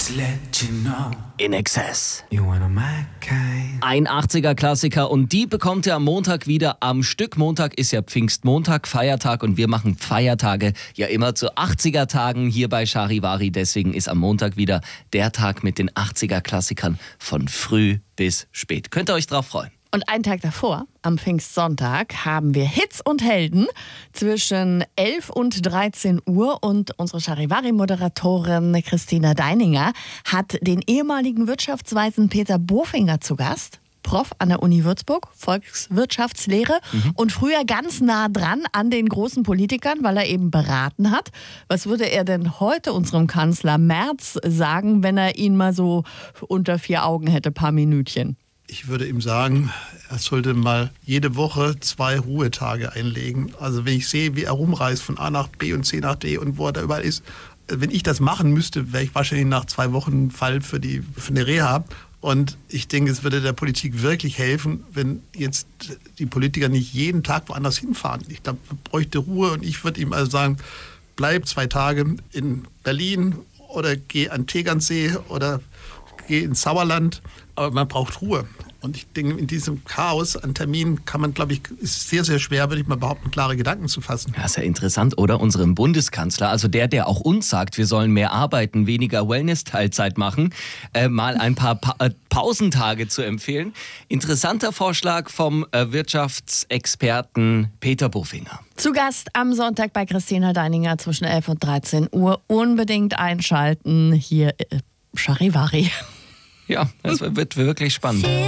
In Excess. You wanna my kind. Ein 80er-Klassiker und die bekommt ihr am Montag wieder am Stück. Montag ist ja Pfingstmontag, Feiertag und wir machen Feiertage ja immer zu 80er-Tagen hier bei Charivari. Deswegen ist am Montag wieder der Tag mit den 80er-Klassikern von früh bis spät. Könnt ihr euch drauf freuen. Und einen Tag davor, am Pfingstsonntag, haben wir Hits und Helden zwischen 11 und 13 Uhr. Und unsere Charivari-Moderatorin Christina Deininger hat den ehemaligen Wirtschaftsweisen Peter Bofinger zu Gast. Prof an der Uni Würzburg, Volkswirtschaftslehre und früher ganz nah dran an den großen Politikern, weil er eben beraten hat. Was würde er denn heute unserem Kanzler Merz sagen, wenn er ihn mal so unter 4 Augen hätte, paar Minütchen? Ich würde ihm sagen, er sollte mal jede Woche 2 Ruhetage einlegen. Also wenn ich sehe, wie er rumreist von A nach B und C nach D und wo er da überall ist, wenn ich das machen müsste, wäre ich wahrscheinlich nach 2 Wochen Fall für eine Reha. Und ich denke, es würde der Politik wirklich helfen, wenn jetzt die Politiker nicht jeden Tag woanders hinfahren. Ich glaube, man bräuchte Ruhe und ich würde ihm also sagen, bleib 2 Tage in Berlin oder geh an Tegernsee oder geh ins Sauerland. Aber man braucht Ruhe. Und ich denke, in diesem Chaos an Terminen kann man, glaube ich, ist sehr, sehr schwer, würde ich mal behaupten, klare Gedanken zu fassen. Ja, ist ja interessant, oder? Unserem Bundeskanzler, also der auch uns sagt, wir sollen mehr arbeiten, weniger Wellness-Teilzeit machen, mal ein paar Pausentage zu empfehlen. Interessanter Vorschlag vom Wirtschaftsexperten Peter Bofinger. Zu Gast am Sonntag bei Christina Deininger zwischen 11 und 13 Uhr. Unbedingt einschalten. Hier Charivari. Ja, das wird wirklich spannend.